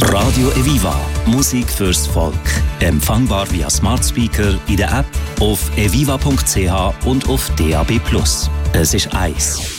Radio Eviva. Musik fürs Volk. Empfangbar via Smart Speaker, in der App, auf eviva.ch und auf DAB+. Es ist eins.